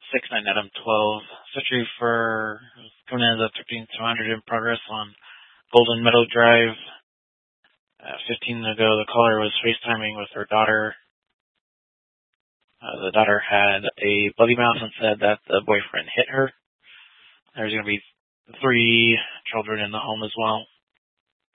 69 Adam 12. Searching for coming in at 13200 in progress on Golden Meadow Drive. 15 ago, the caller was FaceTiming with her daughter. The daughter had a bloody mouth and said that the boyfriend hit her. There's going to be 3 children in the home as well.